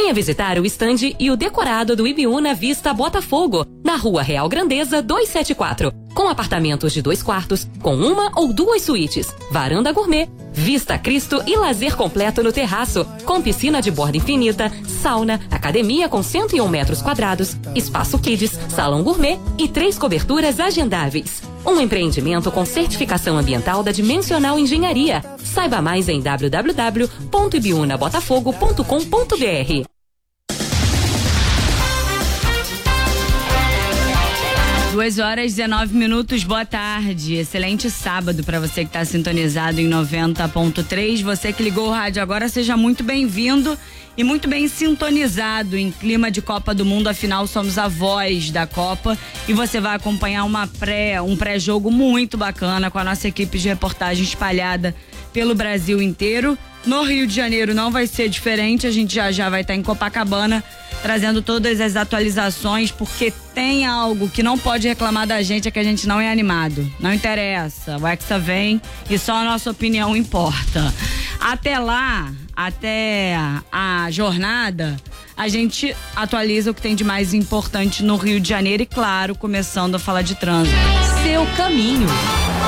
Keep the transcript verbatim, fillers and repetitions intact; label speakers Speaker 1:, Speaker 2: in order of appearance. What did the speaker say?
Speaker 1: Venha visitar o estande e o decorado do Ibiúna Vista Botafogo, na Rua Real Grandeza duzentos e setenta e quatro, com apartamentos de dois quartos, com uma ou duas suítes, varanda gourmet, vista Cristo e lazer completo no terraço, com piscina de borda infinita, sauna, academia com cento e um metros quadrados, espaço kids, salão gourmet e três coberturas agendáveis. Um empreendimento com certificação ambiental da Dimensional Engenharia. Saiba mais em w w w ponto ibiúna botafogo ponto com ponto b r.
Speaker 2: duas horas e dezenove minutos, boa tarde. Excelente sábado para você que está sintonizado em noventa ponto três. Você que ligou o rádio agora, seja muito bem-vindo e muito bem sintonizado em clima de Copa do Mundo. Afinal, somos a voz da Copa e você vai acompanhar uma pré, um pré-jogo muito bacana com a nossa equipe de reportagem espalhada pelo Brasil inteiro. No Rio de Janeiro não vai ser diferente, a gente já já vai estar em Copacabana trazendo todas as atualizações, porque tem algo que não pode reclamar da gente, é que a gente não é animado. Não interessa, o Hexa vem e só a nossa opinião importa. Até lá, até a jornada, a gente atualiza o que tem de mais importante no Rio de Janeiro e, claro, começando a falar de trânsito.
Speaker 1: Seu caminho.